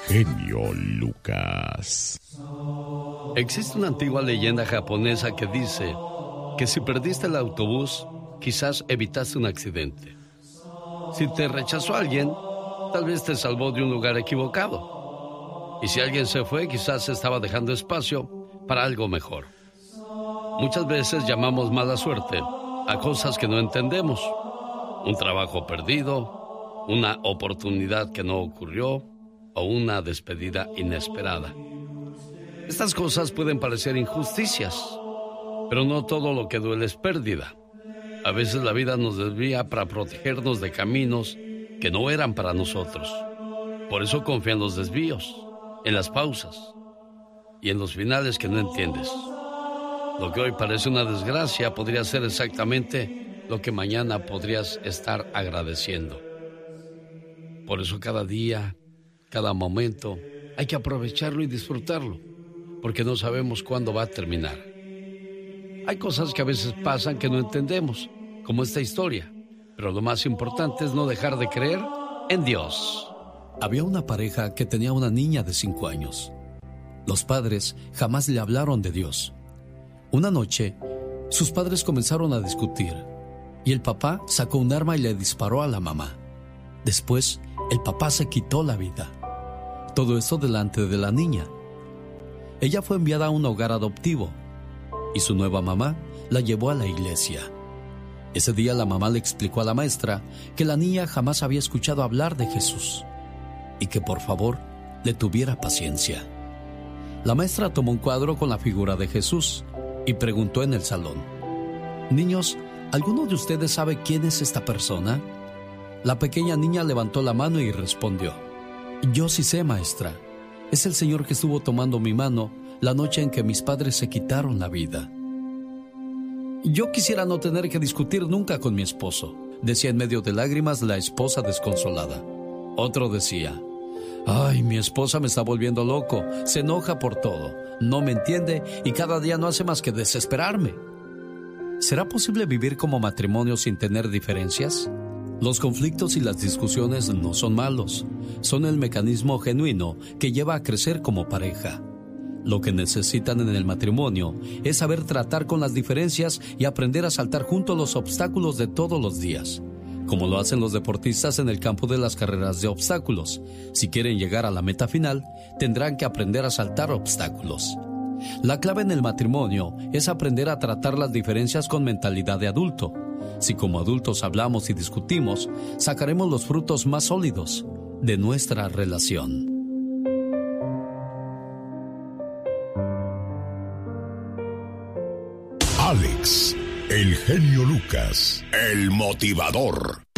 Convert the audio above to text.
genio Lucas. Existe una antigua leyenda japonesa que dice que si perdiste el autobús, quizás evitaste un accidente. Si te rechazó alguien, tal vez te salvó de un lugar equivocado. Y si alguien se fue, quizás estaba dejando espacio para algo mejor. Muchas veces llamamos mala suerte a cosas que no entendemos. Un trabajo perdido, una oportunidad que no ocurrió o una despedida inesperada. Estas cosas pueden parecer injusticias, pero no todo lo que duele es pérdida. A veces la vida nos desvía para protegernos de caminos que no eran para nosotros. Por eso confía en los desvíos, en las pausas y en los finales que no entiendes. Lo que hoy parece una desgracia podría ser exactamente lo que mañana podrías estar agradeciendo. Por eso cada día, cada momento, hay que aprovecharlo y disfrutarlo, porque no sabemos cuándo va a terminar. Hay cosas que a veces pasan que no entendemos, como esta historia, pero lo más importante es no dejar de creer en Dios. Había una pareja que tenía una niña de 5 años. Los padres jamás le hablaron de Dios. Una noche, sus padres comenzaron a discutir y el papá sacó un arma y le disparó a la mamá. Después, el papá se quitó la vida. Todo esto delante de la niña. Ella fue enviada a un hogar adoptivo y su nueva mamá la llevó a la iglesia. Ese día la mamá le explicó a la maestra que la niña jamás había escuchado hablar de Jesús y que por favor le tuviera paciencia. La maestra tomó un cuadro con la figura de Jesús y preguntó en el salón: «Niños, ¿alguno de ustedes sabe quién es esta persona?». La pequeña niña levantó la mano y respondió: «Yo sí sé, maestra. Es el Señor que estuvo tomando mi mano la noche en que mis padres se quitaron la vida». «Yo quisiera no tener que discutir nunca con mi esposo», decía en medio de lágrimas la esposa desconsolada. Otro decía: «Ay, mi esposa me está volviendo loco, se enoja por todo, no me entiende y cada día no hace más que desesperarme». ¿Será posible vivir como matrimonio sin tener diferencias? Los conflictos y las discusiones no son malos, son el mecanismo genuino que lleva a crecer como pareja. Lo que necesitan en el matrimonio es saber tratar con las diferencias y aprender a saltar juntos los obstáculos de todos los días, como lo hacen los deportistas en el campo de las carreras de obstáculos. Si quieren llegar a la meta final, tendrán que aprender a saltar obstáculos. La clave en el matrimonio es aprender a tratar las diferencias con mentalidad de adulto. Si como adultos hablamos y discutimos, sacaremos los frutos más sólidos de nuestra relación. Alex, el genio Lucas, el motivador.